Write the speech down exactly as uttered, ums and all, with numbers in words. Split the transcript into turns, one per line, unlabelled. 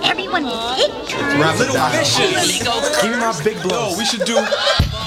Everyone take turns.
Little
down.
vicious.
Give me my big blows.
No, we should do